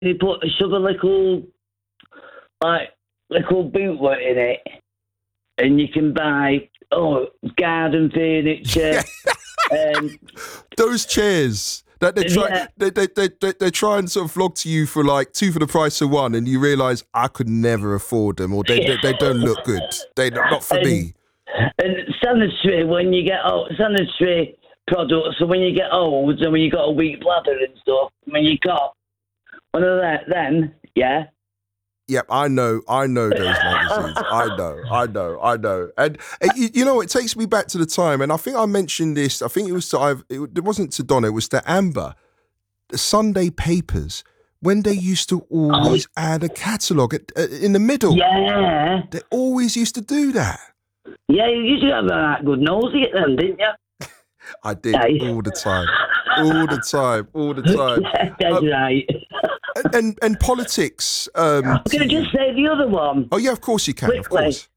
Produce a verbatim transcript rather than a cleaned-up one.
they put shove a little like little bootlet in it, and you can buy oh garden furniture. um, Those chairs that they try, Yeah. they, they, they, they, they try and sort of flog to you for like two for the price of one, and you realise I could never afford them, or they they, they don't look good. They're not for and, me. And sanitary when you get old, sanitary products. So when you get old and when you got a weak bladder and stuff, when you got one of that, then yeah. Yep, I know, I know those magazines. I know, I know, I know. And, and you, you know, it takes me back to the time, and I think I mentioned this, I think it was to, I've, it, it wasn't to Donna, it was to Amber, the Sunday papers, when they used to always oh. add a catalogue at, uh, in the middle. Yeah. They always used to do that. Yeah, you used to have a good nosy at them, didn't you? I did, yeah. all the time. All the time, all the time. Yeah, that's um, right. And, and and politics. Um, I'm going to just say the other one. Oh, yeah, of course you can, quickly. Of course.